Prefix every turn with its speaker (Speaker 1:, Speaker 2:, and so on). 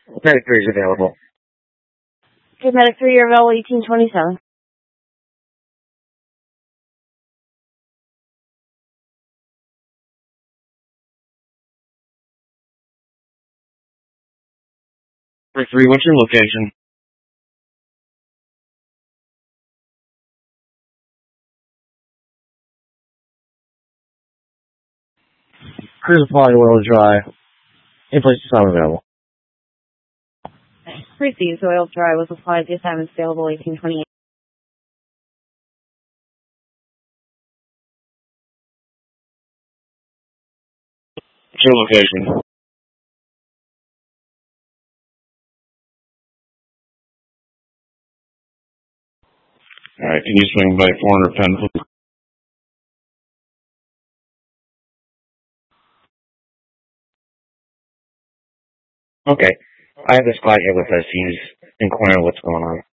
Speaker 1: Medic 3 is available.
Speaker 2: Okay, Medic 3, you're available 1827.
Speaker 1: Medic 3, what's your location? Cruise supply oil dry. In place is not available.
Speaker 2: Received. Oil dry was applied. The assignment's available 1828.
Speaker 1: What's your location? Alright, can you swing by 400 pen, please? Okay. I have this guy here with us. He's inquiring what's going on.